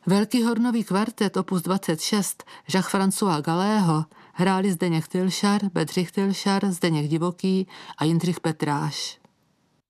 Velký hornový kvartet opus 26 Jacques-François Galého hráli Zdeněk Tylšar, Bedřich Tylšar, Zdeněk Divoký a Jindřich Petráš.